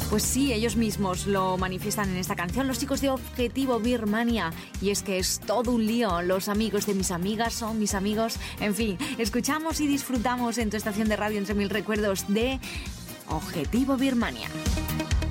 Pues sí, ellos mismos lo manifiestan en esta canción, los chicos de Objetivo Birmania. Y es que es todo un lío, los amigos de mis amigas son mis amigos. En fin, escuchamos y disfrutamos en tu estación de radio Entre Mil Recuerdos de Objetivo Birmania.